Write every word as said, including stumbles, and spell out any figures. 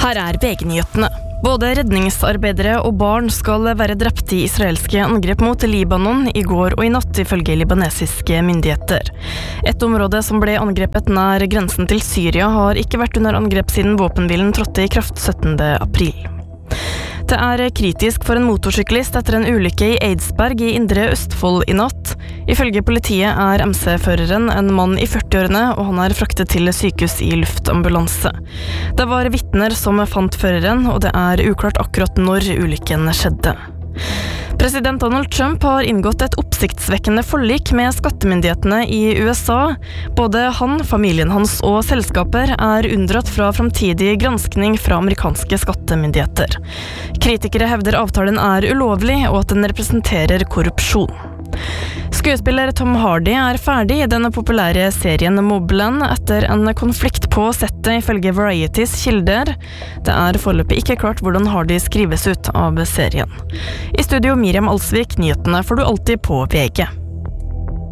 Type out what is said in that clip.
Her er V G-nyhetene. Både redningsarbeidere og barn skal være drept i israelske angrep mot Libanon i går og i natt, ifølge libanesiske myndigheter. Et område som ble angrepet nær grensen til Syria har ikke vært under angrep siden våpenhvilen trådte i kraft syttende april. Det er kritisk for en motorsyklist etter en ulykke i Eidsberg i Indre Østfold i natt. Ifølge politiet er M C-føreren en mann i førtiårene, og han er fraktet til sykehus i luftambulanse. Det var vitner som fant føreren, og det er uklart akkurat når ulykken skjedde. President Donald Trump har inngått et oppsiktsvekkende forlik med skattemyndighetene i U S A. Både han, familien hans og selskaper er unndratt fra framtidig granskning fra amerikanske skattemyndigheter. Kritikere hevder avtalen er ulovlig og at den representerer korrupsjon. Skuespiller Tom Hardy er ferdig i denne populære serien Mobland etter en konflikt på settet, ifølge Varieties kilder. Det er foreløpig ikke klart hvordan Hardy skrives ut av serien. I studio Miriam Alsvik, nyhetene får du alltid på V G.